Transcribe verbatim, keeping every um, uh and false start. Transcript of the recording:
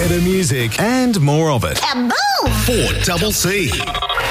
Better music and more of it. Kaboom! four double C.